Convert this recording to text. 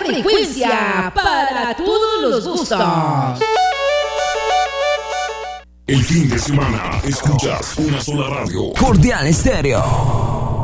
frecuencia para todos los gustos. El fin de semana escuchas una sola radio. Cordial Estéreo.